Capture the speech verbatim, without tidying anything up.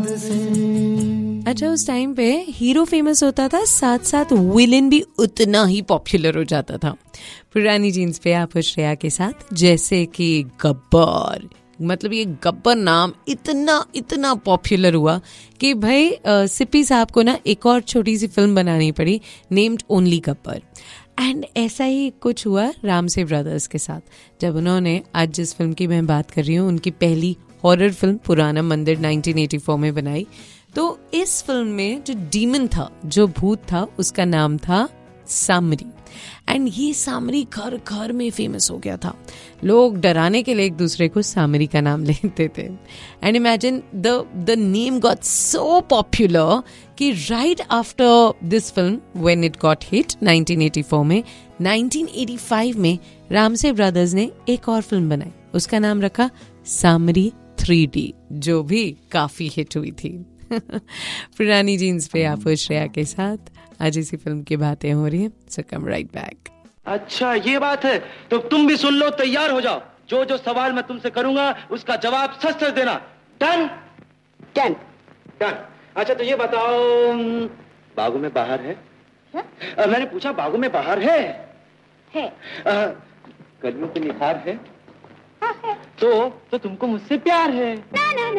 अच्छा, उस टाइम पे हीरो फेमस होता था, साथ साथ विलेन भी उतना ही पॉपुलर हो जाता था। पुरानी जीन्स पे आप श्रेया के साथ, जैसे कि गब्बर। मतलब ये गब्बर नाम इतना इतना पॉपुलर हुआ कि भाई सिप्पी साहब को ना एक और छोटी सी फिल्म बनानी पड़ी, नेम्ड ओनली गब्बर। एंड ऐसा ही कुछ हुआ रामसे ब्रदर्स के साथ, जब उन्होंने, आज जिस फिल्म की मैं बात कर रही हूँ, उनकी पहली हॉरर फिल्म पुराना मंदिर नाइनटीन एटी फोर में बनाई। तो इस फिल्म में जो डीमन था, जो भूत था, उसका नाम था सामरी। एंड ये सामरी घर घर में फेमस हो गया था। लोग डराने के लिए एक दूसरे को सामरी का नाम लेते थे। And imagine the the name got so popular कि right after this film when it got hit nineteen eighty four में, नाइनटीन एटी फाइव में रामसे ब्रदर्स ने एक और फिल्म बनाई, उसका नाम रखा सामरी थ्री डी, जो भी काफी हिट हुई थी। पुरानी जीन्स पे आप श्रेया के साथ, आज इसी फिल्म की बातें हो रही हैं, सो कम राइट बैक। अच्छा ये बात है, तो तुम भी सुन लो, तैयार हो जाओ। जो जो सवाल मैं तुमसे करूंगा उसका जवाब सच सच देना। डन? डन। डन। अच्छा तो ये बताओ, बागों में बाहर है? है? आ, मैंने पूछा बागों में बाहर है? है। आ, कलियों पे निखार है? हाँ है। तो तो तुमको मुझसे प्यार है? ना ना